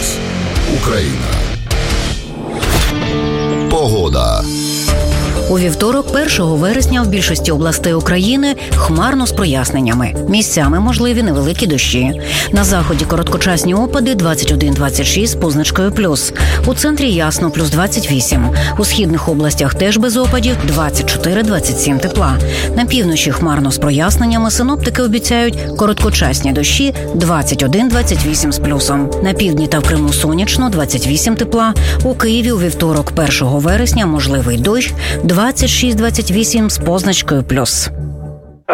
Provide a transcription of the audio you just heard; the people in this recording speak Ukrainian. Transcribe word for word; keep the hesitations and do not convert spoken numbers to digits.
Фокус Україна. Погода. У вівторок, першого вересня, в більшості областей України хмарно з проясненнями. Місцями можливі невеликі дощі. На заході короткочасні опади двадцять один - двадцять шість з позначкою плюс. У центрі ясно, плюс двадцять вісім. У східних областях теж без опадів двадцять чотири - двадцять сім тепла. На півночі хмарно з проясненнями, синоптики обіцяють короткочасні дощі двадцять один - двадцять вісім з плюсом. На півдні та в Криму сонячно, двадцять вісім тепла. У Києві у вівторок, першого вересня, можливий дощ двадцять шість - двадцять вісім з позначкою плюс.